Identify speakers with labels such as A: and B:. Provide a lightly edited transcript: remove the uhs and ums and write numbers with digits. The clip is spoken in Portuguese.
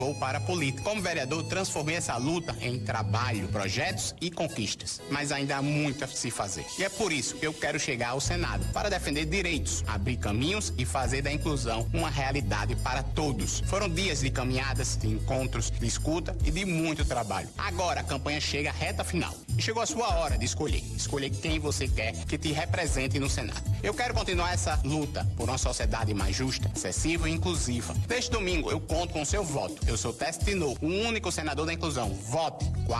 A: Vou para a política. Como vereador, transformei essa luta em trabalho, projetos e conquistas. Mas ainda há muito a se fazer. E é por isso que eu quero chegar ao Senado para defender direitos, abrir caminhos e fazer da inclusão uma realidade para todos. Foram dias de caminhadas, de encontros, de escuta e de muito trabalho. Agora a campanha chega à reta final. E chegou a sua hora de escolher. Escolher quem você quer que te represente no Senado. Eu quero continuar essa luta por uma sociedade mais justa, acessível e inclusiva. Neste domingo eu conto com o seu voto. Eu sou Testino, o único senador da inclusão. Vote.